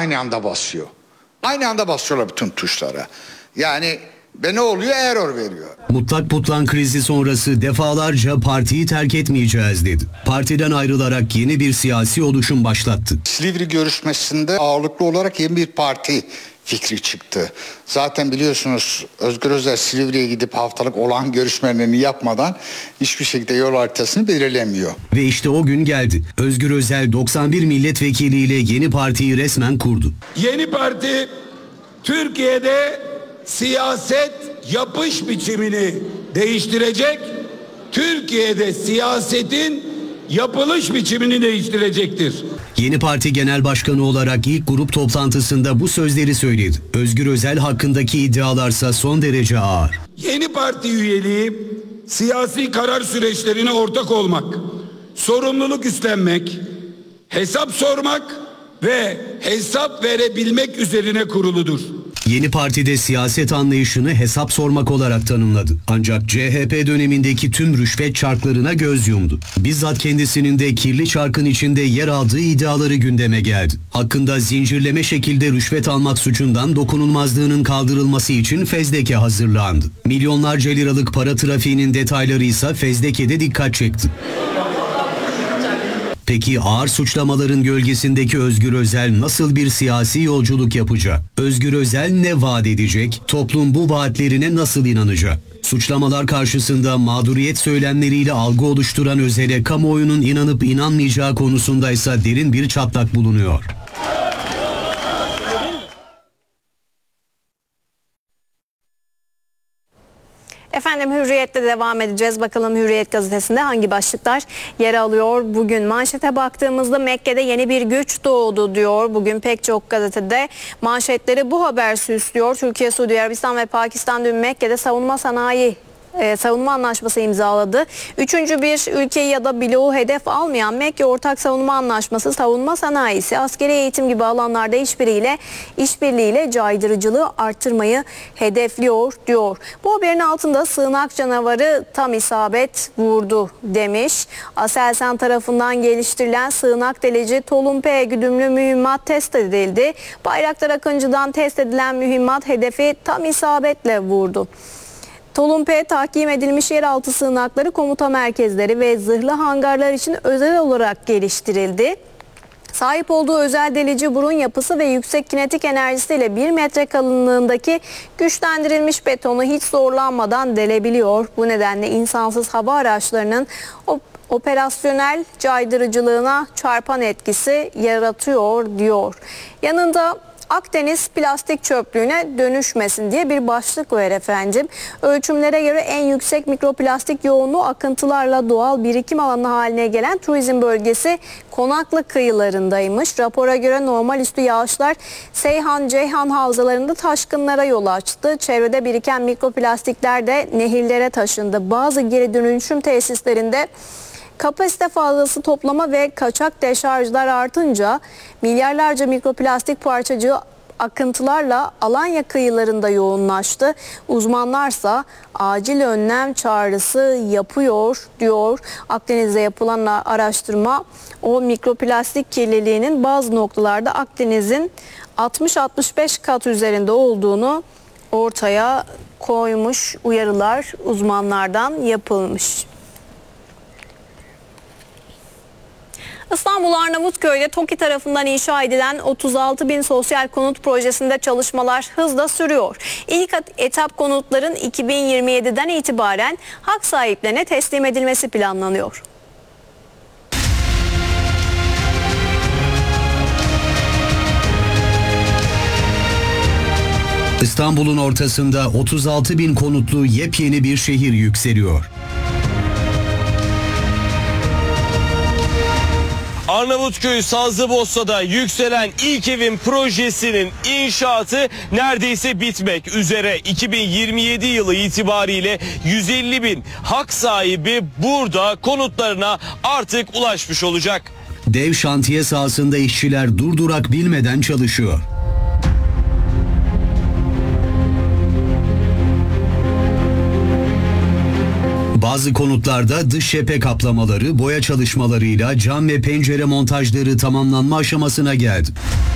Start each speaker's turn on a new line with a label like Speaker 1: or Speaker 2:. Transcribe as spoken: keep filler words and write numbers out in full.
Speaker 1: aynı anda basıyor. Aynı anda basıyorlar bütün tuşlara. Yani ve ne oluyor? Error veriyor.
Speaker 2: Mutlak Butlan krizi sonrası defalarca partiyi terk etmeyeceğiz dedi. Partiden ayrılarak yeni bir siyasi oluşum başlattı.
Speaker 1: Silivri görüşmesinde ağırlıklı olarak yeni bir parti fikri çıktı. Zaten biliyorsunuz Özgür Özel Silivri'ye gidip haftalık olağan görüşmelerini yapmadan hiçbir şekilde yol haritasını belirlemiyor.
Speaker 2: Ve işte o gün geldi. Özgür Özel doksan bir milletvekiliyle yeni partiyi resmen kurdu.
Speaker 3: Yeni parti Türkiye'de siyaset yapış biçimini değiştirecek, Türkiye'de siyasetin yapılış biçimini değiştirecektir.
Speaker 2: Yeni Parti Genel Başkanı olarak ilk grup toplantısında bu sözleri söyledi. Özgür Özel hakkındaki iddialarsa son derece ağır.
Speaker 3: Yeni parti üyeliği siyasi karar süreçlerine ortak olmak, sorumluluk üstlenmek, hesap sormak ve hesap verebilmek üzerine kuruludur.
Speaker 2: Yeni partide siyaset anlayışını hesap sormak olarak tanımladı. Ancak C H P dönemindeki tüm rüşvet çarklarına göz yumdu. Bizzat kendisinin de kirli çarkın içinde yer aldığı iddiaları gündeme geldi. Hakkında zincirleme şekilde rüşvet almak suçundan dokunulmazlığının kaldırılması için fezleke hazırlandı. Milyonlarca liralık para trafiğinin detayları ise fezlekede dikkat çekti. Peki ağır suçlamaların gölgesindeki Özgür Özel nasıl bir siyasi yolculuk yapacak? Özgür Özel ne vaat edecek? Toplum bu vaatlerine nasıl inanacak? Suçlamalar karşısında mağduriyet söylemleriyle algı oluşturan Özel'e kamuoyunun inanıp inanmayacağı konusundaysa derin bir çatlak bulunuyor.
Speaker 4: Efendim Hürriyet'te devam edeceğiz. Bakalım Hürriyet gazetesinde hangi başlıklar yer alıyor? Bugün manşete baktığımızda Mekke'de yeni bir güç doğdu diyor. Bugün pek çok gazetede manşetleri bu haber süslüyor. Türkiye, Suudi Arabistan ve Pakistan dün Mekke'de savunma sanayi Ee, savunma anlaşması imzaladı. Üçüncü bir ülkeyi ya da bloğu hedef almayan Mekke Ortak Savunma Anlaşması, savunma sanayisi, askeri eğitim gibi alanlarda işbirliğiyle işbirliğiyle caydırıcılığı arttırmayı hedefliyor diyor. Bu haberin altında sığınak canavarı tam isabet vurdu demiş. Aselsan tarafından geliştirilen sığınak delici Tolun P güdümlü mühimmat test edildi. Bayraktar Akıncı'dan test edilen mühimmat hedefi tam isabetle vurdu. Tolun P tahkim edilmiş yeraltı sığınakları, komuta merkezleri ve zırhlı hangarlar için özel olarak geliştirildi. Sahip olduğu özel delici burun yapısı ve yüksek kinetik enerjisiyle bir metre kalınlığındaki güçlendirilmiş betonu hiç zorlanmadan delebiliyor. Bu nedenle insansız hava araçlarının operasyonel caydırıcılığına çarpan etkisi yaratıyor diyor. Yanında Akdeniz plastik çöplüğüne dönüşmesin diye bir başlık var efendim. Ölçümlere göre en yüksek mikroplastik yoğunluğu akıntılarla doğal birikim alanı haline gelen turizm bölgesi Konaklı kıyılarındaymış. Rapora göre normal üstü yağışlar Seyhan, Ceyhan havzalarında taşkınlara yol açtı. Çevrede biriken mikroplastikler de nehirlere taşındı. Bazı geri dönüşüm tesislerinde kapasite fazlası toplama ve kaçak deşarjlar artınca milyarlarca mikroplastik parçacığı akıntılarla Alanya kıyılarında yoğunlaştı. Uzmanlarsa acil önlem çağrısı yapıyor diyor. Akdeniz'de yapılan araştırma o mikroplastik kirliliğinin bazı noktalarda Akdeniz'in altmış altmış beş kat üzerinde olduğunu ortaya koymuş. Uyarılar uzmanlardan yapılmış. İstanbul Arnavutköy'de TOKİ tarafından inşa edilen otuz altı bin sosyal konut projesinde çalışmalar hızla sürüyor. İlk etap konutların iki bin yirmi yediden itibaren hak sahiplerine teslim edilmesi planlanıyor.
Speaker 2: İstanbul'un ortasında otuz altı bin konutlu yepyeni bir şehir yükseliyor.
Speaker 5: Arnavutköy Sazlıbosna'da yükselen ilk evin projesinin inşaatı neredeyse bitmek üzere. iki bin yirmi yedi yılı itibariyle yüz elli bin hak sahibi burada konutlarına artık ulaşmış olacak.
Speaker 2: Dev şantiye sahasında işçiler durdurak bilmeden çalışıyor. Bazı konutlarda dış cephe kaplamaları, boya çalışmalarıyla cam ve pencere montajları tamamlanma aşamasına geldi.